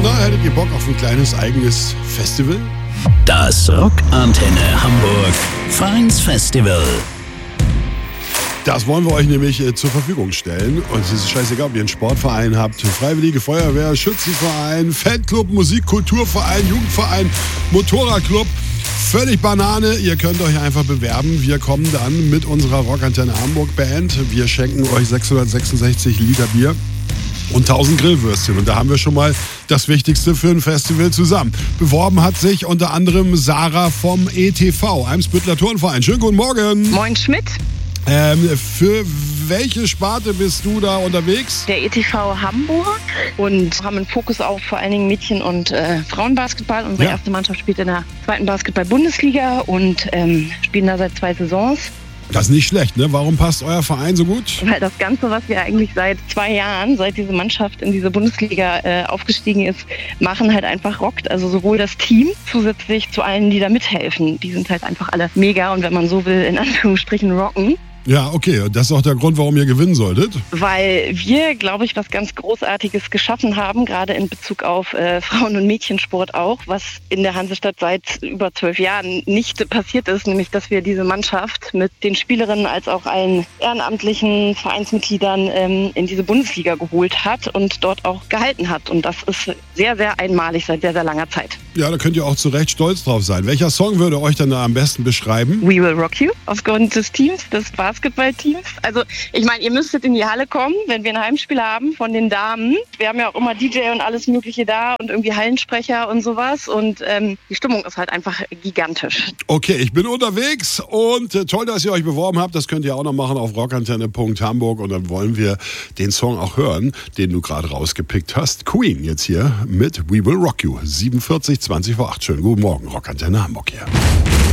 Na, hättet ihr Bock auf ein kleines eigenes Festival? Das Rockantenne Hamburg Vereinsfestival. Das wollen wir euch nämlich zur Verfügung stellen. Und es ist scheißegal, ob ihr einen Sportverein habt, Freiwillige Feuerwehr, Schützenverein, Fanclub, Musik, Kulturverein, Jugendverein, Motorradclub. Völlig Banane. Ihr könnt euch einfach bewerben. Wir kommen dann mit unserer Rockantenne Hamburg Band. Wir schenken euch 666 Liter Bier und 1000 Grillwürstchen. Und da haben wir schon mal das Wichtigste für ein Festival zusammen. Beworben hat sich unter anderem Sarah vom ETV, Eimsbüttler Turnverein. Schönen guten Morgen. Moin Schmidt. Für welche Sparte bist du da unterwegs? Der ETV Hamburg und haben einen Fokus auf vor allen Dingen Mädchen- und Frauenbasketball. Unsere erste Mannschaft spielt in der 2. Basketball-Bundesliga und spielen da seit 2 Saisons. Das ist nicht schlecht, ne? Warum passt euer Verein so gut? Weil das Ganze, was wir eigentlich seit 2 Jahren, seit diese Mannschaft in diese Bundesliga aufgestiegen ist, machen, halt einfach rockt. Also sowohl das Team zusätzlich zu allen, die da mithelfen. Die sind halt einfach alle mega und wenn man so will, in Anführungsstrichen rocken. Ja, okay. Das ist auch der Grund, warum ihr gewinnen solltet. Weil wir, glaube ich, was ganz Großartiges geschaffen haben, gerade in Bezug auf Frauen- und Mädchensport auch, was in der Hansestadt seit über 12 Jahren nicht passiert ist, nämlich dass wir diese Mannschaft mit den Spielerinnen als auch allen ehrenamtlichen Vereinsmitgliedern in diese Bundesliga geholt hat und dort auch gehalten hat. Und das ist sehr, sehr einmalig seit sehr, sehr langer Zeit. Ja, da könnt ihr auch zu Recht stolz drauf sein. Welcher Song würde euch denn da am besten beschreiben? We Will Rock You, aufgrund des Teams, des Basketballteams. Also ich meine, ihr müsstet in die Halle kommen, wenn wir ein Heimspiel haben von den Damen. Wir haben ja auch immer DJ und alles Mögliche da und irgendwie Hallensprecher und sowas. Und die Stimmung ist halt einfach gigantisch. Okay, ich bin unterwegs und toll, dass ihr euch beworben habt. Das könnt ihr auch noch machen auf rockantenne.hamburg und dann wollen wir den Song auch hören, den du gerade rausgepickt hast. Queen jetzt hier mit We Will Rock You. 47, 20 vor 8. Schönen guten Morgen, Rockantenne Hamburg hier.